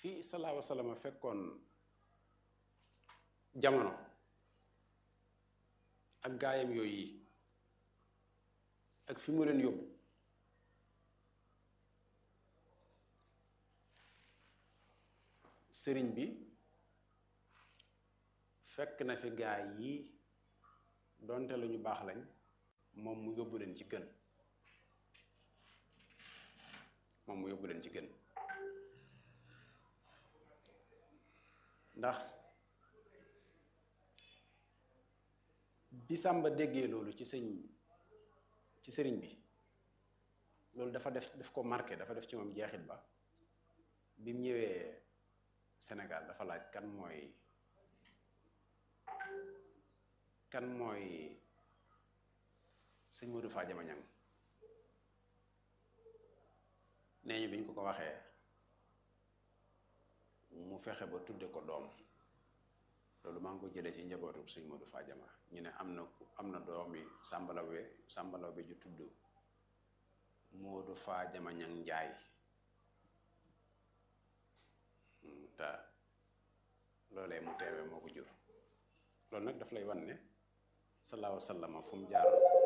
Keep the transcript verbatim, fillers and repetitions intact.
fii sallallahu alayhi wa sallam fekkoon jamono ak gaayam yooyu yi ak fi mu leen yóbbu sëriñ bi fekk na fi gaay yi donte la ñu baax lañ moom mu yóbbu leen ci gën moom mu yóbbu leen ci gën ndax bi Sàmba déggee loolu ci sëñ ci sëriñ bi loolu dafa def daf ko marqué dafa def ci moom jeexit ba bi mu ñëwee Sénégal dafa laaj kan mooy kan mooy sëñ Modou Fadiama Niang nee ñu bi ñu ko ko waxee mu fexe ba tudde ko doom loolu maa ngi ko jëlee ci njabootu sëñ Modou Fadiama ñu ne am na am na doomi sàmbalawe sàmbalawe ju tudd Modou Fadiama Niang Njaay te loolee mu teewee moo ko jur loolu nag daf lay wan ne sallallahu alayhi wa sallam fu mu jaar